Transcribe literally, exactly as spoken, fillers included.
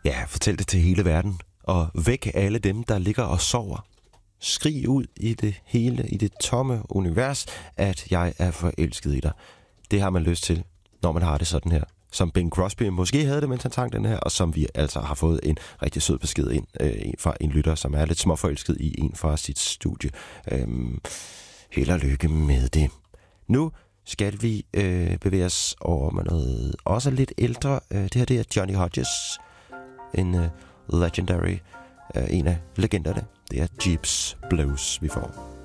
Ja, fortæl det til hele verden. Og væk alle dem, der ligger og sover. Skrig ud i det hele, i det tomme univers, at jeg er forelsket i dig. Det har man lyst til, når man har det sådan her. Som Bing Crosby måske havde det, mens han sang den her, og som vi altså har fået en rigtig sød besked ind øh, fra en lytter, som er lidt småforelsket i en fra sit studie. Øhm, held og lykke med det. Nu skal vi øh, bevæge os over med noget også lidt ældre. Øh, det her det er Johnny Hodges, en øh, legendary, øh, en af legenderne. Det er Jeeps Blues, vi får.